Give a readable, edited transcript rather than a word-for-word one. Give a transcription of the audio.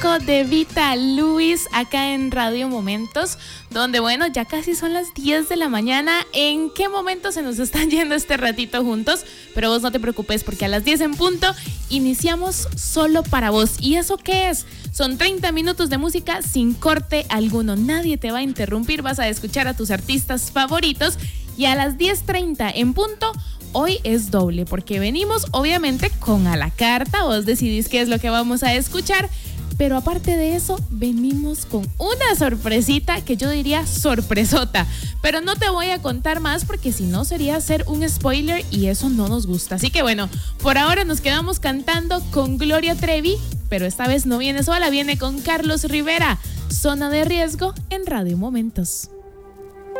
de Vita Luis acá en Radio Momentos, donde bueno, ya casi son las 10 de la mañana. ¿En qué momento se nos están yendo este ratito juntos? Pero vos no te preocupes, porque a las 10 en punto iniciamos solo para vos. ¿Y eso qué es? Son 30 minutos de música sin corte alguno. Nadie te va a interrumpir, vas a escuchar a tus artistas favoritos. Y a las 10:30 en punto, hoy es doble, porque venimos obviamente con A la Carta. Vos decidís qué es lo que vamos a escuchar. Pero aparte de eso, venimos con una sorpresita que yo diría sorpresota. Pero no te voy a contar más porque si no sería hacer un spoiler y eso no nos gusta. Así que bueno, por ahora nos quedamos cantando con Gloria Trevi, pero esta vez no viene sola, viene con Carlos Rivera. Zona de Riesgo en Radio Momentos.